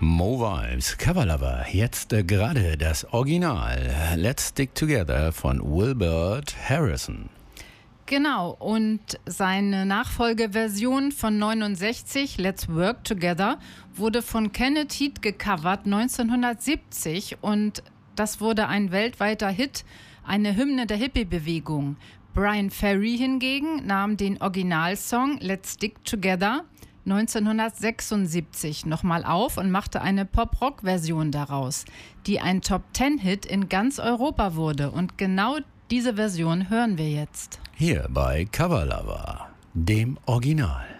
Mo Vibes, Cover Lover, jetzt gerade das Original Let's Stick Together von Wilbert Harrison. Genau, und seine Nachfolgeversion von 69, Let's Work Together, wurde von Kenneth Heat gecovert 1970 und das wurde ein weltweiter Hit, eine Hymne der Hippie-Bewegung. Brian Ferry hingegen nahm den Originalsong Let's Stick Together 1976 nochmal auf und machte eine Pop-Rock-Version daraus, die ein Top-10-Hit in ganz Europa wurde. Und genau diese Version hören wir jetzt. Hier bei Cover Lover, dem Original.